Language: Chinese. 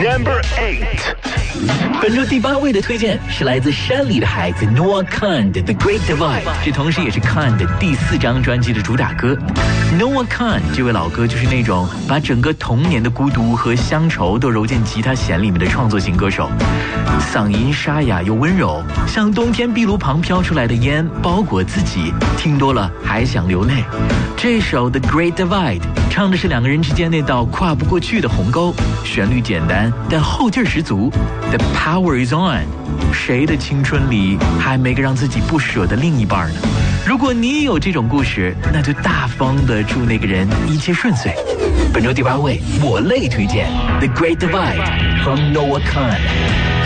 Number 8。 本周第8位的推荐是来自山里的孩子 Noah Kahan 的 The Great Divide， 这同时也是 Kahan 的第4张专辑的主打歌。Noah Kahan 这位老哥就是那种把整个童年的孤独和乡愁都揉进吉他弦里面的创作型歌手，嗓音沙哑又温柔，像冬天壁炉旁飘出来的烟，包裹自己，听多了还想流泪。这首 The Great Divide 唱的是2个人之间那道跨不过去的鸿沟，旋律简单但后劲十足。The power is on， 谁的青春里还没个让自己不舍的另一半呢？如果你也有这种故事，那就大方的祝那个人一切顺遂。本周第8位，我类推荐 The Great Divide from Noah Kahan。